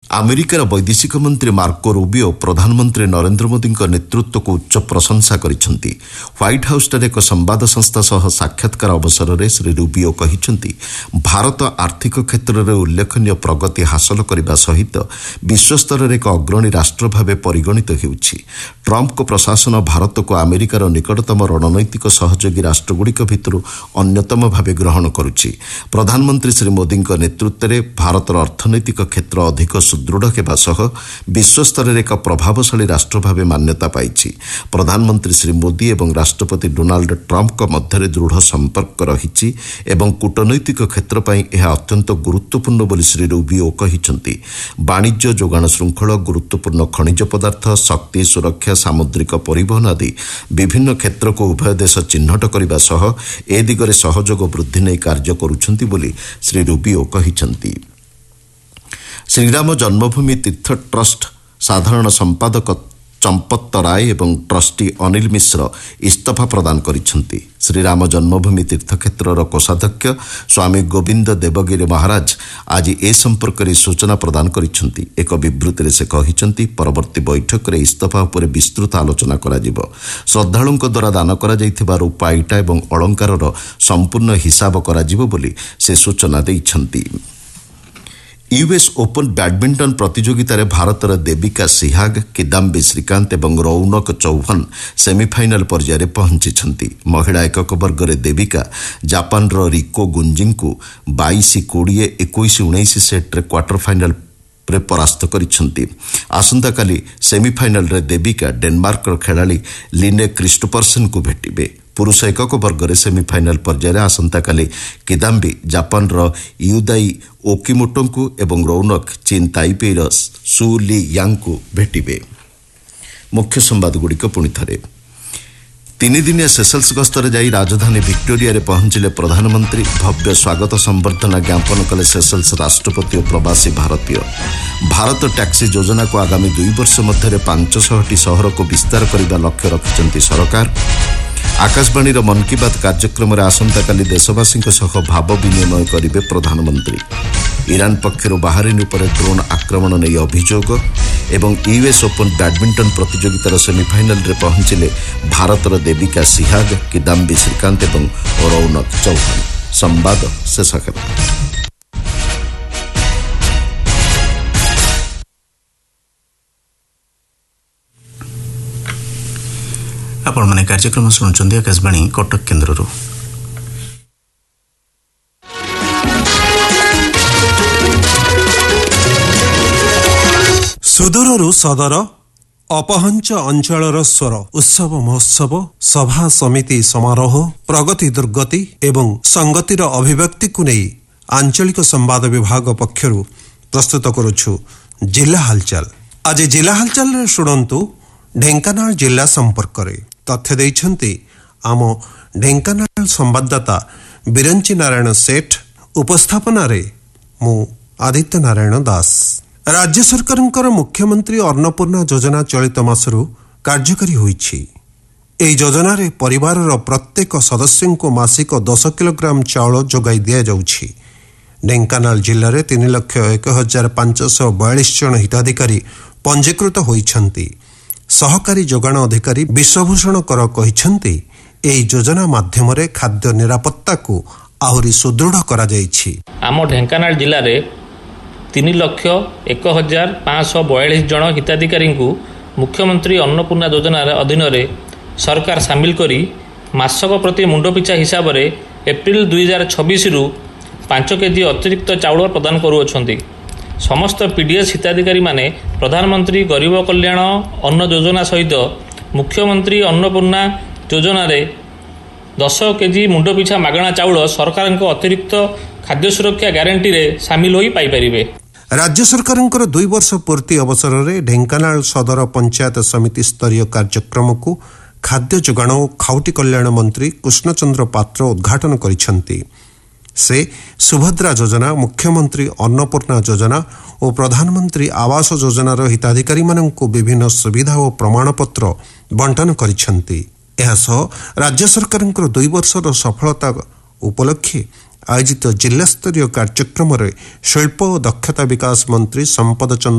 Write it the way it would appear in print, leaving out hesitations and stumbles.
ଆମେରିକାର ବୈଦେଶିକ ମନ୍ତ୍ରୀ ମାର୍କୋ ରୁବିଓ ପ୍ରଧାନମନ୍ତ୍ରୀ ନରେନ୍ଦ୍ର ମୋଦିଙ୍କ ନେତୃତ୍ୱକୁ ଉଚ୍ଚ ପ୍ରଶଂସା କରିଛନ୍ତି। ହ୍ୱାଇଟ୍ ହାଉସ୍ଠାରେ ଏକ ସମ୍ବାଦ ସଂସ୍ଥା ସହ ସାକ୍ଷାତକାର ଅବସରରେ ଶ୍ରୀ ରୁବିଓ କହିଛନ୍ତି, ଭାରତ ଆର୍ଥିକ କ୍ଷେତ୍ରରେ ଉଲ୍ଲେଖନୀୟ ପ୍ରଗତି ହାସଲ କରିବା ସହିତ ବିଶ୍ୱସ୍ତରରେ ଏକ ଅଗ୍ରଣୀ ରାଷ୍ଟ୍ର ଭାବେ ପରିଗଣିତ ହେଉଛି। ଟ୍ରମ୍ପଙ୍କ ପ୍ରଶାସନ ଭାରତକୁ ଆମେରିକାର ନିକଟତମ ରଣନୈତିକ ସହଯୋଗୀ ରାଷ୍ଟ୍ରଗୁଡ଼ିକ ଭିତରୁ ଅନ୍ୟତମ ଭାବେ ଗ୍ରହଣ କରୁଛି। ପ୍ରଧାନମନ୍ତ୍ରୀ ଶ୍ରୀ ମୋଦିଙ୍କ ନେତୃତ୍ୱରେ ଭାରତର ଅର୍ଥନୈତିକ କ୍ଷେତ୍ର ଅଧିକ ସୁଦୃଢ଼ ହେବା ସହ ବିଶ୍ୱସ୍ତରରେ ଏକ ପ୍ରଭାବଶାଳୀ ରାଷ୍ଟ୍ର ଭାବେ ମାନ୍ୟତା ପାଇଛି। ପ୍ରଧାନମନ୍ତ୍ରୀ ଶ୍ରୀ ମୋଦି ଏବଂ ରାଷ୍ଟ୍ରପତି ଡୋନାଲ୍ଡ ଟ୍ରମ୍ପଙ୍କ ମଧ୍ୟରେ ଦୃଢ଼ ସମ୍ପର୍କ ରହିଛି ଏବଂ କୂଟନୈତିକ କ୍ଷେତ୍ର ପାଇଁ ଏହା ଅତ୍ୟନ୍ତ ଗୁରୁତ୍ୱପୂର୍ଣ୍ଣ ବୋଲି ଶ୍ରୀ ରୁବିଓ କହିଛନ୍ତି। ବାଣିଜ୍ୟ, ଯୋଗାଣ ଶୃଙ୍ଖଳ, ଗୁରୁତ୍ୱପୂର୍ଣ୍ଣ ଖଣିଜ ପଦାର୍ଥ, ଶକ୍ତି, ସୁରକ୍ଷା, ସାମୁଦ୍ରିକ ପରିବହନ ଆଦି ବିଭିନ୍ନ କ୍ଷେତ୍ରକୁ ଉଭୟ ଦେଶ ଚିହ୍ନଟ କରିବା ସହ ଏ ଦିଗରେ ସହଯୋଗ ବୃଦ୍ଧି ନେଇ କାର୍ଯ୍ୟ କରୁଛନ୍ତି ବୋଲି ଶ୍ରୀ ରୁବିଓ କହିଛନ୍ତି। ଶ୍ରୀରାମ ଜନ୍ମଭୂମି ତୀର୍ଥ ଟ୍ରଷ୍ଟ ସାଧାରଣ ସମ୍ପାଦକ ଚମ୍ପତ ରାୟ ଏବଂ ଟ୍ରଷ୍ଟି ଅନିଲ ମିଶ୍ର ଇସ୍ତଫା ପ୍ରଦାନ କରିଛନ୍ତି। ଶ୍ରୀରାମ ଜନ୍ମଭୂମି ତୀର୍ଥକ୍ଷେତ୍ରର କୋଷାଧ୍ୟକ୍ଷ ସ୍ୱାମୀ ଗୋବିନ୍ଦ ଦେବଗିରି ମହାରାଜ ଆଜି ଏ ସମ୍ପର୍କରେ ସୂଚନା ପ୍ରଦାନ କରିଛନ୍ତି। ଏକ ବିବୃତ୍ତିରେ ସେ କହିଛନ୍ତି, ପରବର୍ତ୍ତୀ ବୈଠକରେ ଇସ୍ତଫା ଉପରେ ବିସ୍ତୃତ ଆଲୋଚନା କରାଯିବ। ଶ୍ରଦ୍ଧାଳୁଙ୍କ ଦ୍ୱାରା ଦାନ କରାଯାଇଥିବା ରୂପା ଇଟା ଏବଂ ଅଳଙ୍କାରର ସମ୍ପୂର୍ଣ୍ଣ ହିସାବ କରାଯିବ ବୋଲି ସେ ସୂଚନା ଦେଇଛନ୍ତି। ୟୁଏସ୍ ଓପନ୍ ବ୍ୟାଡମିଣ୍ଟନ ପ୍ରତିଯୋଗିତାରେ ଭାରତର ଦେବିକା ସିହାଗ, କିଦାମ୍ବି ଶ୍ରୀକାନ୍ତ ଏବଂ ରୌନକ ଚୌହାନ ସେମିଫାଇନାଲ ପର୍ଯ୍ୟାୟରେ ପହଞ୍ଚିଛନ୍ତି। ମହିଳା ଏକକ ବର୍ଗରେ ଦେବିକା ଜାପାନର ରିକୋ ଗୁଞ୍ଜିଙ୍କୁ 22-20, 21-19 ସେଟ୍ରେ କ୍ୱାର୍ଟର ଫାଇନାଲରେ ପରାସ୍ତ କରିଛନ୍ତି। ଆସନ୍ତାକାଲି ସେମିଫାଇନାଲରେ ଦେବିକା ଡେନମାର୍କର ଖେଳାଳି ଲିନେ କ୍ରିଷ୍ଟୋଫରସନ୍ଙ୍କୁ ଭେଟିବେ। ପୁରୁଷ ଏକକ ବର୍ଗରେ ସେମିଫାଇନାଲ ପର୍ଯ୍ୟାୟରେ ଆସନ୍ତାକାଲି କିଦାମ୍ବି ଜାପାନର ୟୁଦାଇ ଓକିମୋଟୋଙ୍କୁ ଏବଂ ରୌନକ ଚୀନ ତାଇପେଇର ସୁ ଲି ୟାଙ୍ଗଙ୍କୁ ଭେଟିବେ। ମୁଖ୍ୟ ସମ୍ବାଦଗୁଡ଼ିକ ପୁଣିଥରେ। 3 ଦିନିଆ ସେସେଲ୍ସ ଗସ୍ତରେ ଯାଇ ରାଜଧାନୀ ଭିକ୍ଟୋରିଆରେ ପହଞ୍ଚିଲେ ପ୍ରଧାନମନ୍ତ୍ରୀ। ଭବ୍ୟ ସ୍ୱାଗତ ସମ୍ବର୍ଦ୍ଧନା ଜ୍ଞାପନ କଲେ ସେସେଲ୍ସ ରାଷ୍ଟ୍ରପତି ଓ ପ୍ରବାସୀ ଭାରତୀୟ। ଭାରତ ଟ୍ୟାକ୍ସି ଯୋଜନାକୁ ଆଗାମୀ 2 ବର୍ଷ ମଧ୍ୟରେ 500ଟି ସହରକୁ ବିସ୍ତାର କରିବା ଲକ୍ଷ୍ୟ ରଖିଛନ୍ତି ସରକାର। ଆକାଶବାଣୀର ମନ୍ କି ବାତ୍ କାର୍ଯ୍ୟକ୍ରମରେ ଆସନ୍ତାକାଲି ଦେଶବାସୀଙ୍କ ସହ ଭାବ ବିନିମୟ କରିବେ ପ୍ରଧାନମନ୍ତ୍ରୀ। ଇରାନ ପକ୍ଷରୁ ବାହାରିନ୍ ଉପରେ ଡ୍ରୋନ୍ ଆକ୍ରମଣ ନେଇ ଅଭିଯୋଗ ଏବଂ ୟୁଏସ୍ ଓପନ୍ ବ୍ୟାଡମିଣ୍ଟନ ପ୍ରତିଯୋଗିତାର ସେମିଫାଇନାଲରେ ପହଞ୍ଚିଲେ ଭାରତର ଦେବିକା ସିହାଗ, କିଦାମ୍ବି ଶ୍ରୀକାନ୍ତ ଏବଂ ରୌନକ ଚୌହାନ। ସମ୍ବାଦ ଶେଷ ହେଲା। ଆପଣମାନେ କାର୍ଯ୍ୟକ୍ରମ ଶୁଣୁଛନ୍ତି ଆକାଶବାଣୀ କଟକ କେନ୍ଦ୍ରରୁ। ସୁଦୂରରୁ ସଦର, ଅପହଞ୍ଚ ଅଞ୍ଚଳର ସ୍ୱର, ଉତ୍ସବ ମହୋତ୍ସବ, ସଭା ସମିତି ସମାରୋହ, ପ୍ରଗତି ଦୁର୍ଗତି ଏବଂ ସଂଗତିର ଅଭିବ୍ୟକ୍ତିକୁ ନେଇ ଆଞ୍ଚଳିକ ସମ୍ବାଦ ବିଭାଗ ପକ୍ଷରୁ ପ୍ରସ୍ତୁତ କରୁଛୁ ଜିଲ୍ଲା ହାଲଚାଲ। ଆଜି ଜିଲ୍ଲା ହାଲଚାଲରେ ଶୁଣନ୍ତୁ ଢେଙ୍କାନାଳ ଜିଲ୍ଲା ସମ୍ପର୍କରେ। ତଥ୍ୟ ଦେଇଛନ୍ତି ଆମ ଢେଙ୍କାନାଳ ସମ୍ବାଦଦାତା ବିରଞ୍ଚି ନାରାୟଣ ସେଠ। ଉପସ୍ଥାପନାରେ ମୁଁ ଆଦିତ୍ୟ ନାରାୟଣ ଦାସ। ରାଜ୍ୟ ସରକାରଙ୍କର ମୁଖ୍ୟମନ୍ତ୍ରୀ ଅନ୍ନପୂର୍ଣ୍ଣା ଯୋଜନା ଚଳିତ ମାସରୁ କାର୍ଯ୍ୟକାରୀ ହୋଇଛି। ଏହି ଯୋଜନାରେ ପରିବାରର ପ୍ରତ୍ୟେକ ସଦସ୍ୟଙ୍କୁ ମାସିକ 10 କିଲୋଗ୍ରାମ ଚାଉଳ ଯୋଗାଇ ଦିଆଯାଉଛି। ଢେଙ୍କାନାଳ ଜିଲ୍ଲାରେ 3,01,542 ଜଣ ହିତାଧିକାରୀ ପଞ୍ଜୀକୃତ ହୋଇଛନ୍ତି। ସହକାରୀ ଯୋଗାଣ ଅଧିକାରୀ ବିଶ୍ୱଭୂଷଣ କର କହିଛନ୍ତି, ଏହି ଯୋଜନା ମାଧ୍ୟମରେ ଖାଦ୍ୟ ନିରାପତ୍ତାକୁ ଆହୁରି ସୁଦୃଢ଼ କରାଯାଇଛି। ଆମ ଢେଙ୍କାନାଳ ଜିଲ୍ଲାରେ 3,01,542 ଜଣ ହିତାଧିକାରୀଙ୍କୁ ମୁଖ୍ୟମନ୍ତ୍ରୀ ଅନ୍ନପୂର୍ଣ୍ଣା ଯୋଜନା ଅଧୀନରେ ସରକାର ସାମିଲ କରି ମାସକ ପ୍ରତି ମୁଣ୍ଡ ପିଛା ହିସାବରେ ଏପ୍ରିଲ 2026ରୁ 5 କେଜି ଅତିରିକ୍ତ ଚାଉଳ ପ୍ରଦାନ କରୁଅଛନ୍ତି। ସମସ୍ତ ପିଡିଏସ୍ ହିତାଧିକାରୀମାନେ ପ୍ରଧାନମନ୍ତ୍ରୀ ଗରିବ କଲ୍ୟାଣ ଅନ୍ନ ଯୋଜନା ସହିତ ମୁଖ୍ୟମନ୍ତ୍ରୀ ଅନ୍ନପୂର୍ଣ୍ଣା ଯୋଜନାରେ 10 କେଜି ମୁଣ୍ଡ ପିଛା ମାଗଣା ଚାଉଳ ସରକାରଙ୍କ ଅତିରିକ୍ତ ଖାଦ୍ୟ ସୁରକ୍ଷା ଗ୍ୟାରେଣ୍ଟିରେ ସାମିଲ ହୋଇ ପାଇପାରିବେ। ରାଜ୍ୟ ସରକାରଙ୍କର 2 ବର୍ଷ ପୂର୍ତ୍ତି ଅବସରରେ ଢେଙ୍କାନାଳ ସଦର ପଞ୍ଚାୟତ ସମିତି ସ୍ତରୀୟ କାର୍ଯ୍ୟକ୍ରମକୁ ଖାଦ୍ୟ ଯୋଗାଣ ଓ ଖାଉଟି କଲ୍ୟାଣ ମନ୍ତ୍ରୀ କୃଷ୍ଣଚନ୍ଦ୍ର ପାତ୍ର ଉଦ୍ଘାଟନ କରିଛନ୍ତି। ସେ ସୁଭଦ୍ରା ଯୋଜନା, ମୁଖ୍ୟମନ୍ତ୍ରୀ ଅନ୍ନପୂର୍ଣ୍ଣା ଯୋଜନା ଓ ପ୍ରଧାନମନ୍ତ୍ରୀ ଆବାସ ଯୋଜନାର ହିତାଧିକାରୀମାନଙ୍କୁ ବିଭିନ୍ନ ସୁବିଧା ଓ ପ୍ରମାଣପତ୍ର ବଣ୍ଟନ କରିଛନ୍ତି। ଏହାସହ ରାଜ୍ୟ ସରକାରଙ୍କର 2 ବର୍ଷର ସଫଳତା ଉପଲକ୍ଷେ ଆୟୋଜିତ ଜିଲ୍ଲାସ୍ତରୀୟ କାର୍ଯ୍ୟକ୍ରମରେ ଶିଳ୍ପ ଓ ଦକ୍ଷତା ବିକାଶ ମନ୍ତ୍ରୀ ସମ୍ପଦ